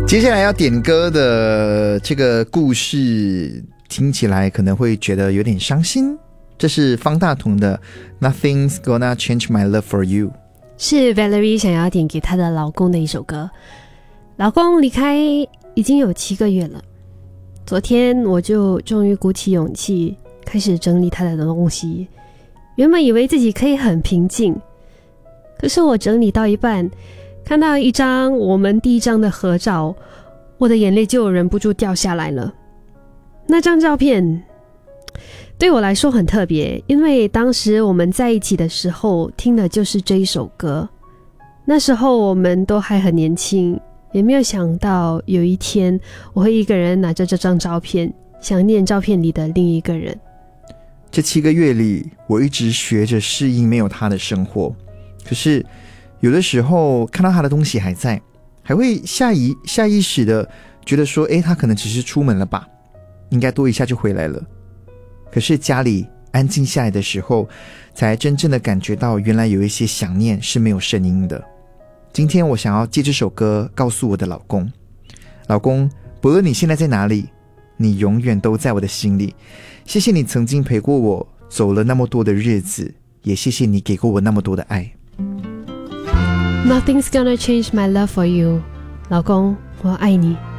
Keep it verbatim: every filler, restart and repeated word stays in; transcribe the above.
接下来要点歌的这个故事听起来可能会觉得有点伤心，这是方大同的 Nothing's Gonna Change My Love For You， 是 Valerie 想要点给她的老公的一首歌。老公离开已经有七个月了，昨天我就终于鼓起勇气开始整理他的东西，原本以为自己可以很平静，可是我整理到一半，看到一张我们第一张的合照，我的眼泪就忍不住掉下来了。那张照片对我来说很特别，因为当时我们在一起的时候听的就是这一首歌，那时候我们都还很年轻，也没有想到有一天我会一个人拿着这张照片，想念照片里的另一个人。 这七个月里，我一直学着适应没有他的生活，可是有的时候看到他的东西还在，还会下意下意识的觉得说，诶，他可能只是出门了吧，应该多一下就回来了。可是家里安静下来的时候，才真正的感觉到原来有一些想念是没有声音的。今天我想要借这首歌告诉我的老公，老公，不论你现在在哪里，你永远都在我的心里。谢谢你曾经陪过我走了那么多的日子，也谢谢你给过我那么多的爱。 Nothing's gonna change my love for you， 老公，我爱你。